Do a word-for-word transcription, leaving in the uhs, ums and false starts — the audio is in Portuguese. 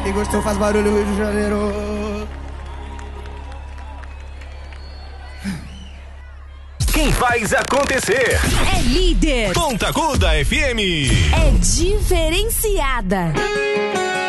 Quem gostou faz barulho, Rio de Janeiro. Quem faz acontecer é líder. Ponta Aguda F M é diferenciada.